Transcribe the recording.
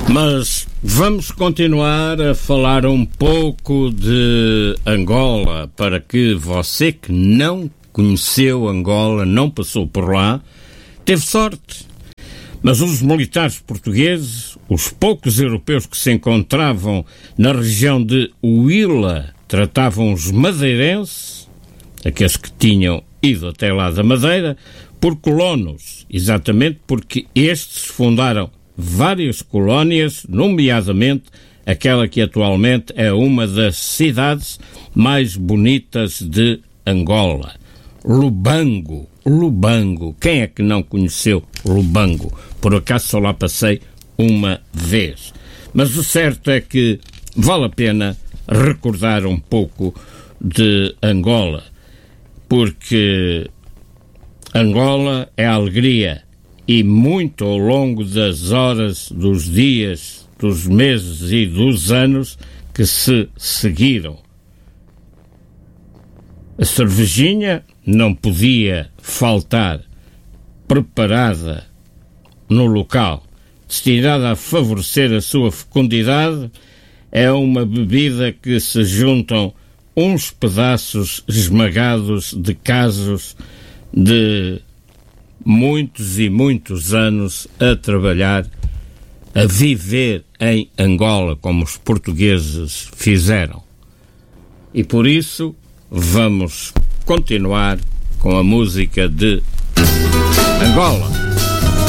Mas vamos continuar a falar um pouco de Angola, para que você que não conheceu Angola, não passou por lá, teve sorte. Mas os militares portugueses, os poucos europeus que se encontravam na região de Huila, tratavam os madeirenses, aqueles que tinham ido até lá da Madeira, por colonos, exatamente porque estes fundaram várias colónias, nomeadamente aquela que atualmente é uma das cidades mais bonitas de Angola, Lubango. Lubango. Quem é que não conheceu Lubango? Por acaso só lá passei uma vez. Mas o certo é que vale a pena recordar um pouco de Angola, porque Angola é alegria. E muito ao longo das horas, dos dias, dos meses e dos anos que se seguiram. A cervejinha não podia faltar, preparada no local, destinada a favorecer a sua fecundidade. É uma bebida que se juntam uns pedaços esmagados de casos de muitos e muitos anos a trabalhar, a viver em Angola, como os portugueses fizeram. E por isso vamos continuar com a música de Angola.